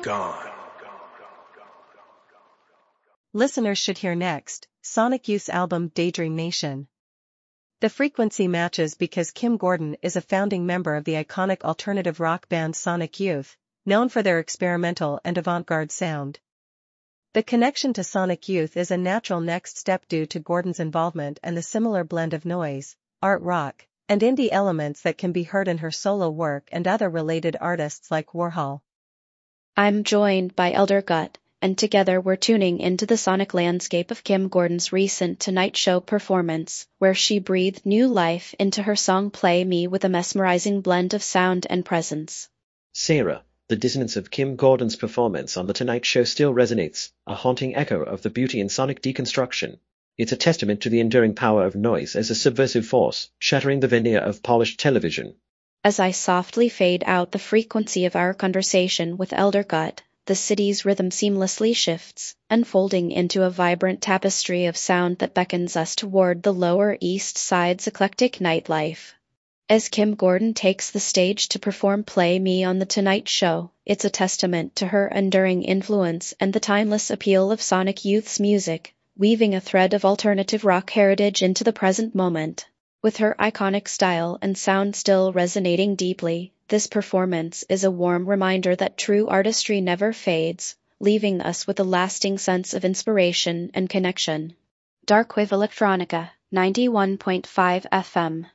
gone. Listeners should hear next, Sonic Youth's album Daydream Nation. The frequency matches because Kim Gordon is a founding member of the iconic alternative rock band Sonic Youth, known for their experimental and avant-garde sound. The connection to Sonic Youth is a natural next step due to Gordon's involvement and the similar blend of noise, art rock, and indie elements that can be heard in her solo work and other related artists like Warhol. I'm joined by Elder Gut, and together we're tuning into the sonic landscape of Kim Gordon's recent Tonight Show performance, where she breathed new life into her song Play Me with a mesmerizing blend of sound and presence. Sarah, the dissonance of Kim Gordon's performance on The Tonight Show still resonates, a haunting echo of the beauty in sonic deconstruction. It's a testament to the enduring power of noise as a subversive force, shattering the veneer of polished television. As I softly fade out the frequency of our conversation with Elder Gut, the city's rhythm seamlessly shifts, unfolding into a vibrant tapestry of sound that beckons us toward the Lower East Side's eclectic nightlife. As Kim Gordon takes the stage to perform Play Me on The Tonight Show, it's a testament to her enduring influence and the timeless appeal of Sonic Youth's music, weaving a thread of alternative rock heritage into the present moment. With her iconic style and sound still resonating deeply, this performance is a warm reminder that true artistry never fades, leaving us with a lasting sense of inspiration and connection. Darkwave Electronica, 91.5 FM.